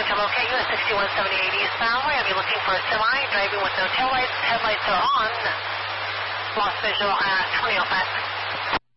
to locate you at 6178 eastbound. We're going to be looking for a semi driving with no taillights. Headlights are on. Lost visual at 2005.